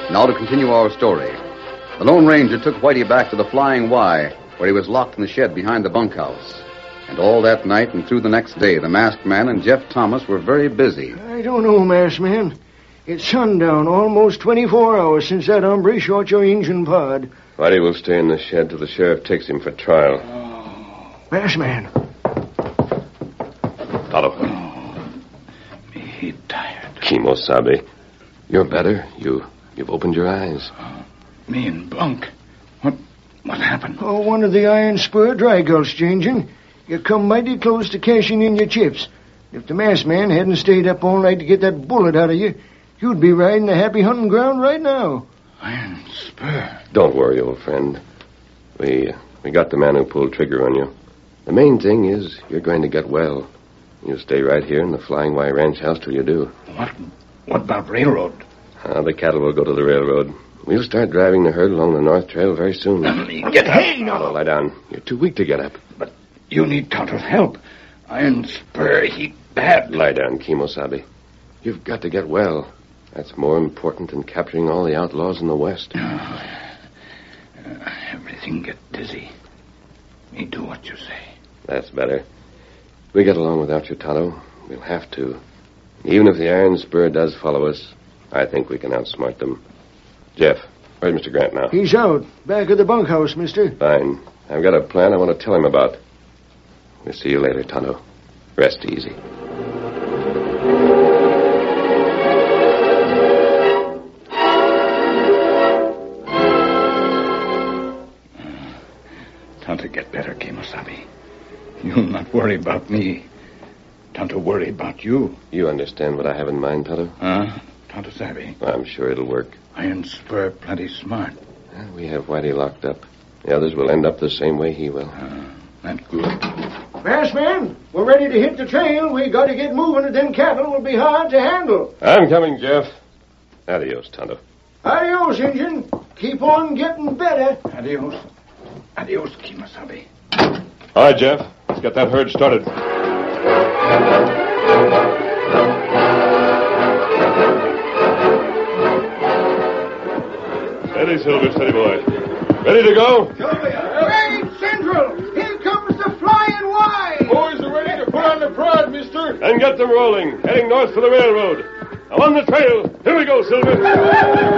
Now to continue our story. The Lone Ranger took Whitey back to the Flying Y, where he was locked in the shed behind the bunkhouse. And all that night and through the next day, the masked man and Jeff Thomas were very busy. I don't know, masked man. It's sundown, almost 24 hours since that hombre shot your engine pod. Whitey will stay in the shed till the sheriff takes him for trial. Masked man. Tonto. Me tired. Kemo-sabe. You're better. You've opened your eyes. Me and Bunk. What happened? Oh, one of the Iron Spur dry gulch changing. You come mighty close to cashing in your chips. If the masked man hadn't stayed up all night to get that bullet out of you, you'd be riding the happy hunting ground right now. Iron Spur. Don't worry, old friend. We got the man who pulled trigger on you. The main thing is you're going to get well. You stay right here in the Flying Y Ranch house till you do. What about railroad? The cattle will go to the railroad. We'll start driving the herd along the North Trail very soon. Get up. Hey, no. Lie down. You're too weak to get up. But you need Tonto's help. Iron Spur, he bad. Lie down, Kemo-sabe. You've got to get well. That's more important than capturing all the outlaws in the West. Everything get dizzy. Me do what you say. That's better. We get along without you, Tonto. We'll have to. Even if the Iron Spur does follow us, I think we can outsmart them. Jeff, where's Mr. Grant now? He's out. Back at the bunkhouse, mister. Fine. I've got a plan I want to tell him about. We'll see you later, Tonto. Rest easy. Tonto get better, Kemo-sabe. You'll not worry about me. Tonto worry about you. You understand what I have in mind, Tonto? Tonto sabe. I'm sure it'll work. Iron Spur plenty smart. We have Whitey locked up. The others will end up the same way he will. That's good. Masked man, we're ready to hit the trail. We got to get moving, or them cattle will be hard to handle. I'm coming, Jeff. Adios, Tonto. Adios, Injun. Keep on getting better. Adios. Adios, Kemo-sabe. All right, Jeff. Let's get that herd started. Steady, Silver, steady, boy. Ready to go? Hey, Central! Here comes the Flying Y! Boys are ready to put on the prod, mister. And get them rolling, heading north for the railroad. Now on the trail. Here we go, Silver.